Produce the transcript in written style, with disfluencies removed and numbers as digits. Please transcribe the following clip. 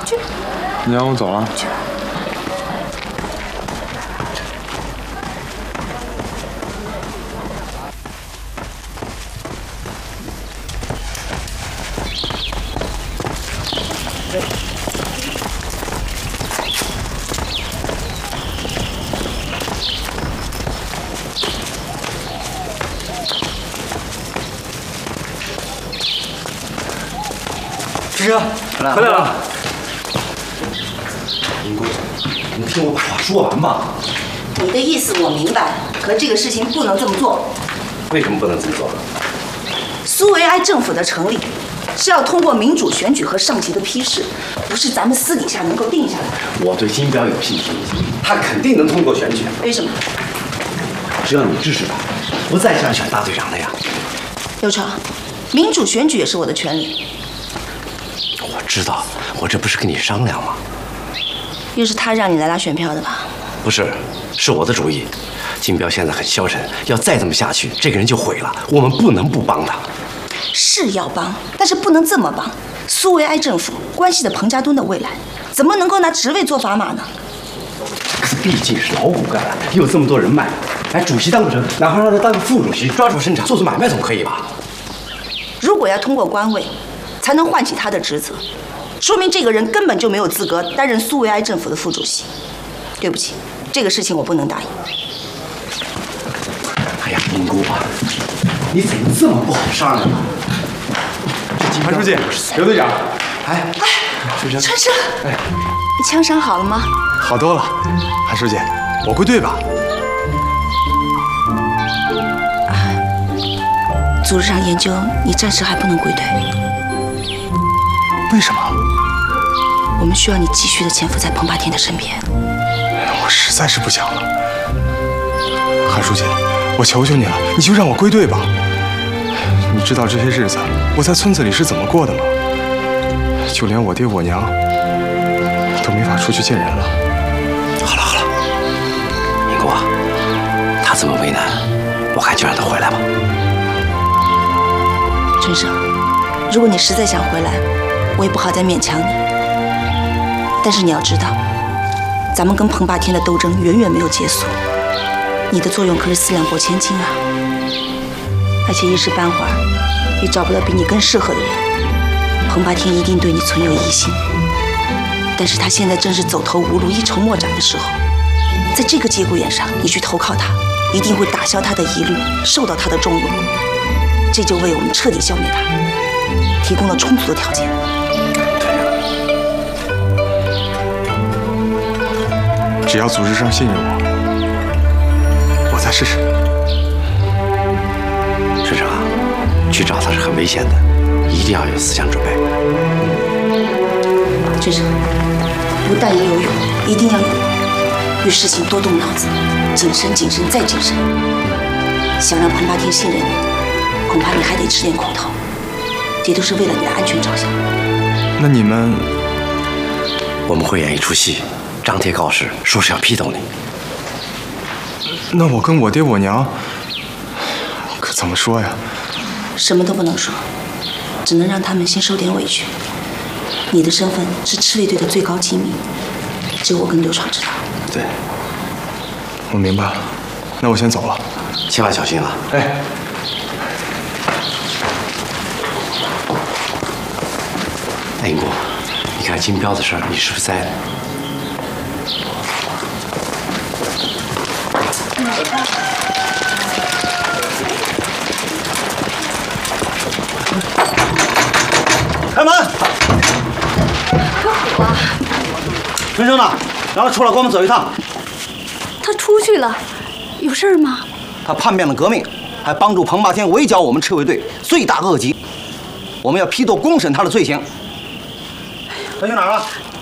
去。 你让我走了？ 去。 志生，回来了。 林公子，你听我把话说完吧。 你的意思我明白，可这个事情不能这么做。 为什么不能这么做？ 苏维埃政府的成立是要通过民主选举和上级的批示，不是咱们私底下能够定下来的。 我对金彪有信心，他肯定能通过选举。 为什么？ 只要你支持他，不再想选大队长了呀。 刘成，民主选举也是我的权利。 我知道，我这不是跟你商量吗？ 又是他让你来拉选票的吧？ 不是，是我的主意。金彪现在很消沉，要再这么下去，这个人就毁了。我们不能不帮他。 是要帮，但是不能这么帮。苏维埃政府关系着彭家墩的未来，怎么能够拿职位做砝码呢？ 可是毕竟是老骨干了，又有这么多人脉，哎，主席当不成，哪怕让他当个副主席，抓住生产，做做买卖总可以吧？ 如果要通过官位才能唤起他的职责，说明这个人根本就没有资格担任苏维埃政府的副主席。对不起，这个事情我不能答应。 哎呀，林姑啊，你怎么这么不好商量啊？ 韩书记，刘队长， 哎，陈生，哎，你枪伤好了吗？ 好多了。韩书记，我归队吧。 组织上研究，你暂时还不能归队。 为什么？ 我们需要你继续的潜伏在彭霸天的身边。 我实在是不想了。韩书记，我求求你了，你就让我归队吧。你知道这些日子我在村子里是怎么过的吗？就连我爹我娘都没法出去见人了。 好了好了，民姑啊，他这么为难，我看就让他回来吧。 陈生，如果你实在想回来，我也不好再勉强你。但是你要知道，咱们跟彭霸天的斗争远远没有结束，你的作用可是4两拨千斤啊！而且一时半会儿也找不到比你更适合的人，彭霸天一定对你存有疑心。但是他现在正是走投无路、一筹莫展的时候，在这个节骨眼上，你去投靠他，一定会打消他的疑虑，受到他的重用。这就为我们彻底消灭他提供了充足的条件。 只要组织上信任我，我再试试。 顺生啊，去找他是很危险的，一定要有思想准备。 顺生，不但要有勇，一定要有勇。遇事情多动脑子，谨慎、谨慎再谨慎。想让彭霸天信任你，恐怕你还得吃点苦头，这都是为了你的安全着想。 那你们， 我们会演一出戏，张贴告示，说是要批斗你。 那我跟我爹我娘可怎么说呀？ 什么都不能说，只能让他们先受点委屈。你的身份是赤卫队的最高机密，只有我跟刘闯知道。 对， 我明白了。那我先走了， 千万小心啊！ 哎。 哎，英国，你看金彪的事儿，你是不是在？ 开门！ 可虎啊！ 春生呢？让他出来跟我们走一趟。 他出去了，有事儿吗？ 他叛变了革命，还帮助彭霸天围剿我们赤卫队，罪大恶极。我们要批斗公审他的罪行。他去哪儿了？